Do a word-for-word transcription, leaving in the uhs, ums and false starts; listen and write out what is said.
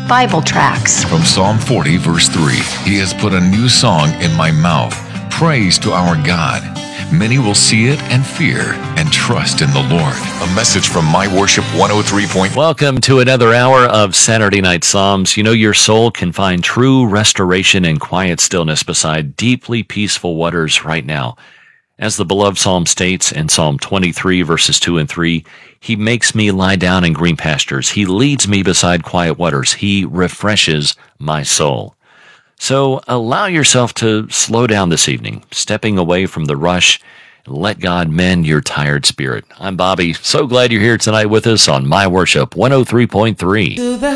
Bible tracts. From Psalm forty, verse three, He has put a new song in my mouth, praise to our God. Many will see it and fear and trust in the Lord. A message from My Worship one oh three point one. Welcome to another hour of Saturday Night Psalms. You know, your soul can find true restoration and quiet stillness beside deeply peaceful waters right now. As the beloved psalm states in Psalm twenty-three, verses two and three, He makes me lie down in green pastures. He leads me beside quiet waters. He refreshes my soul. So allow yourself to slow down this evening, stepping away from the rush, and let God mend your tired spirit. I'm Bobby. So glad you're here tonight with us on My Worship one oh three point three. To the